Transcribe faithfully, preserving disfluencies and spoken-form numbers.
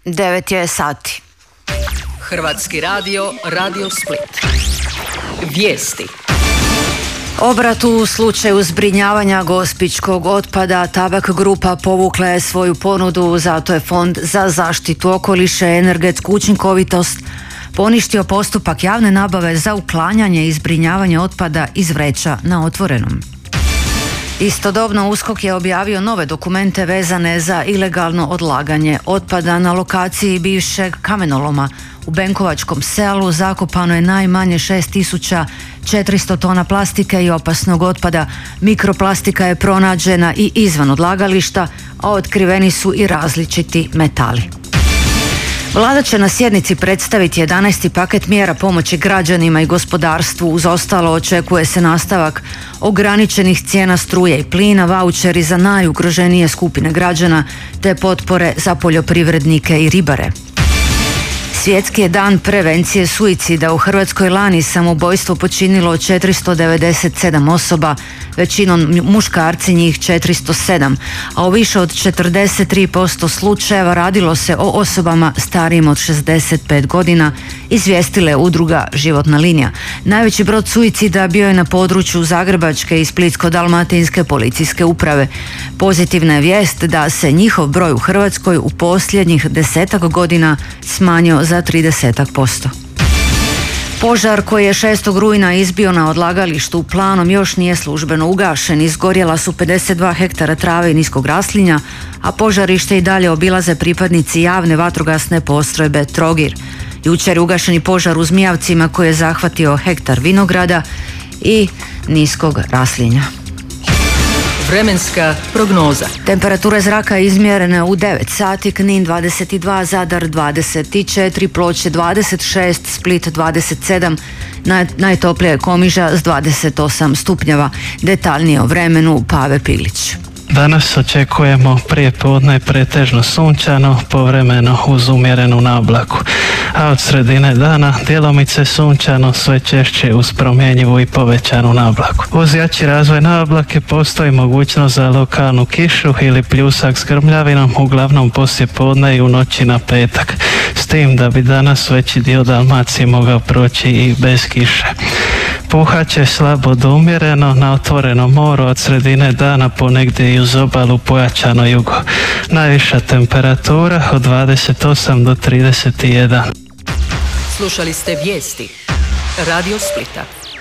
devet je sati. Hrvatski radio, Radio Split. Vijesti. Obrat u slučaju zbrinjavanja gospićkog otpada Tabak grupa povukla je svoju ponudu, zato je Fond za zaštitu okoliša i energetsku učinkovitost poništio postupak javne nabave za uklanjanje i zbrinjavanje otpada iz vreća na otvorenom. Istodobno USKOK je objavio nove dokumente vezane za ilegalno odlaganje otpada na lokaciji bivšeg kamenoloma. U Benkovačkom selu zakopano je najmanje šest tisuća četiristo tona plastike i opasnog otpada. Mikroplastika je pronađena i izvan odlagališta, a otkriveni su i različiti metali. Vlada će na sjednici predstaviti jedanaesti paket mjera pomoći građanima i gospodarstvu. Uz ostalo očekuje se nastavak ograničenih cijena struje i plina, vaučeri za najugroženije skupine građana te potpore za poljoprivrednike i ribare. Svjetski je dan prevencije suicida. U Hrvatskoj lani samoubojstvo počinilo četiristo devedeset sedam osoba, većinom muškarci, njih četiristo sedam, a u više od četrdeset tri posto slučajeva radilo se o osobama starijim od šezdeset pet godina, izvijestila je udruga Životna linija. Najveći broj suicida bio je na području Zagrebačke i Splitsko-dalmatinske policijske uprave. Pozitivna je vijest da se njihov broj u Hrvatskoj u posljednjih desetak godina smanjio za trideset posto. Požar koji je šestog rujna izbio na odlagalištu Planom još nije službeno ugašen. Izgorjela su pedeset dva hektara trave i niskog raslinja, a požarište i dalje obilaze pripadnici javne vatrogasne postrojbe Trogir. Jučer je ugašen požar u Zmijavcima koji je zahvatio hektar vinograda i niskog raslinja. Vremenska prognoza. Temperature zraka izmjerene u devet sati, Knin dvadeset dva, Zadar dvadeset četiri, Ploče dvadeset šest, Split dvadeset sedam, naj, najtoplija je Komiža s dvadeset osam stupnjeva. Detaljnije o vremenu Pave Pilić. Danas očekujemo prije podne pretežno sunčano, povremeno uz umjerenu nablaku, a od sredine dana djelomice sunčano, sve češće uz promjenjivu i povećanu nablaku. Uz jači razvoj nablake postoji mogućnost za lokalnu kišu ili pljusak s grmljavinom, uglavnom poslije podne i u noći na petak, s tim da bi danas veći dio Dalmacije mogao proći i bez kiše. Puhat će slabo do umjereno, na otvorenom moru od sredine dana ponegdje i uz obalu pojačano jugo. Najviša temperatura od dvadeset osam do trideset jedan. Slušali ste vijesti Radio Splita.